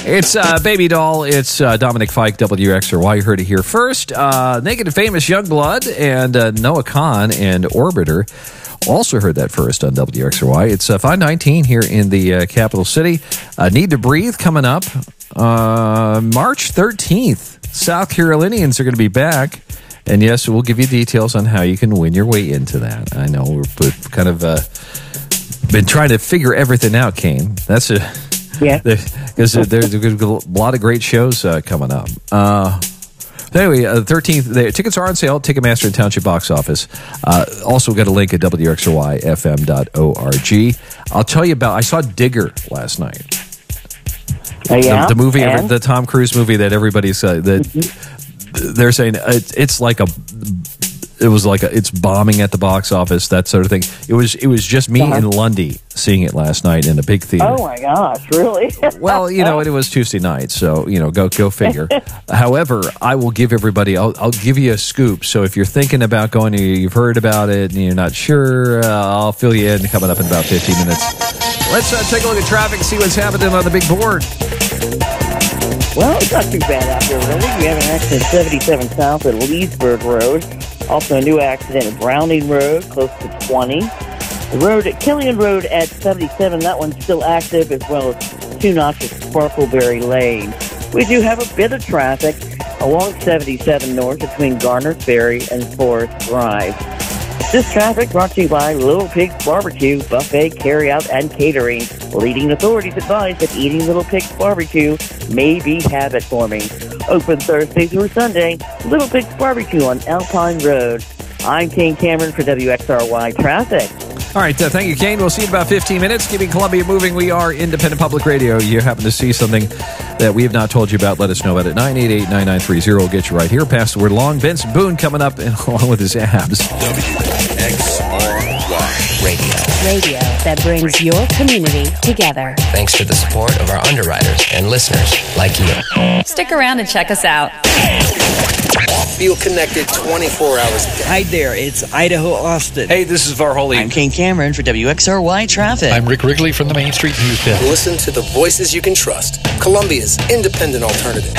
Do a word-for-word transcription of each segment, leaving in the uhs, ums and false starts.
It's uh, Baby Doll. It's uh, Dominic Fike, W X R Y. You heard it here first. Uh, Naked and Famous Youngblood and uh, Noah Kahn and Orbiter. Also heard that first on W X R Y. It's uh, five nineteen here in the uh, capital city. Uh, Need to Breathe coming up uh, March thirteenth. South Carolinians are going to be back. And yes, we'll give you details on how you can win your way into that. I know we've, we've kind of uh, been trying to figure everything out, Kane. That's a... Yeah. Because there's a lot of great shows uh, coming up. Uh, anyway, uh, the thirteenth, the tickets are on sale at Ticketmaster and Township Box Office. Uh, also got a link at W X R Y F M dot org. I'll tell you about, I saw Digger last night. Uh, yeah. The, the movie, and? the Tom Cruise movie that everybody's, uh, that mm-hmm. they're saying it, it's like a... It was like a, it's bombing at the box office, that sort of thing. It was it was just me uh-huh. and Lundy seeing it last night in a big theater. Oh my gosh, really? Well, you know, it was Tuesday night, so you know, go go figure. However, I will give everybody, I'll, I'll give you a scoop. So if you're thinking about going, you've heard about it, and you're not sure, uh, I'll fill you in coming up in about fifteen minutes. Let's uh, take a look at traffic, see what's happening on the big board. Well, it's not too bad out there, really. We have an accident seventy-seven South at Leesburg Road. Also a new accident at Browning Road, close to twenty. The road at Killian Road at seventy-seven, that one's still active, as well as two notches Sparkleberry Lane. We do have a bit of traffic along seventy-seven North between Garner Ferry and Forest Drive. This traffic brought to you by Little Pig's Barbecue, Buffet, Carryout, and Catering. Leading authorities advise that eating Little Pig's Barbecue may be habit forming. Open Thursday through Sunday, Little Pig's Barbecue on Alpine Road. I'm Kane Cameron for W X R Y Traffic. All right, uh, thank you, Kane. We'll see you in about fifteen minutes. Keeping Columbia moving, we are Independent Public Radio. You happen to see something that we have not told you about, let us know about it. nine eight eight, nine nine three zero will get you right here. Pass the word along. Benson Boone coming up and along with his abs. W X R Y Radio. Radio that brings your community together. Thanks to the support of our underwriters and listeners like you. Stick around and check us out. Feel connected twenty-four hours a day. Hi there, it's Idaho Austin. Hey, this is Varholey. I'm Kane Cameron for W X R Y Traffic. I'm Rick Wrigley from the Main Street News Desk. Listen to the voices you can trust. Columbia's independent alternative.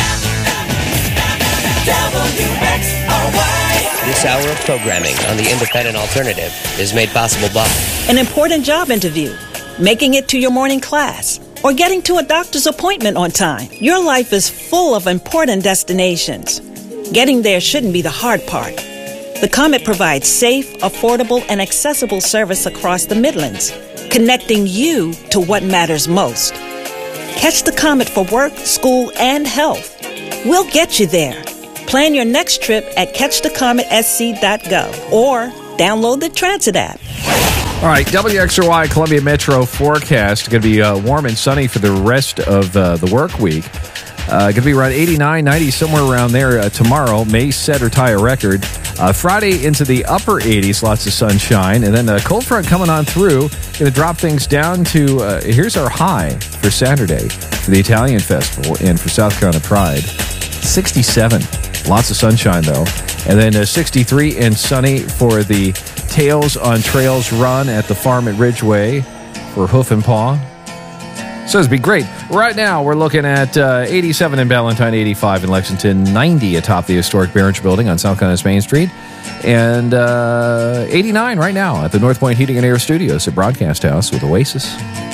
W X R Y. This hour of programming on the Independent Alternative is made possible by an important job interview, making it to your morning class, or getting to a doctor's appointment on time. Your life is full of important destinations. Getting there shouldn't be the hard part. The Comet provides safe, affordable, and accessible service across the Midlands, connecting you to what matters most. Catch the Comet for work, school, and health. We'll get you there. Plan your next trip at catch the comet s c dot gov or download the Transit app. All right, W X R Y Columbia Metro forecast. Going to be uh, warm and sunny for the rest of uh, the work week. Uh, going to be around eighty-nine, ninety, somewhere around there uh, tomorrow. May set or tie a record. Uh, Friday into the upper eighties, lots of sunshine. And then a cold front coming on through. Going to drop things down to, uh, here's our high for Saturday for the Italian Festival and for South Carolina Pride. sixty-seven. Lots of sunshine, though. And then uh, sixty-three and sunny for the Tails on Trails run at the farm at Ridgeway for Hoof and Paw. So it's be great. Right now, we're looking at uh, eighty-seven in Ballantyne, eighty-five in Lexington, ninety atop the historic Barron's Building on South Carolina's Main Street, and uh, eighty-nine right now at the North Point Heating and Air Studios at Broadcast House with Oasis.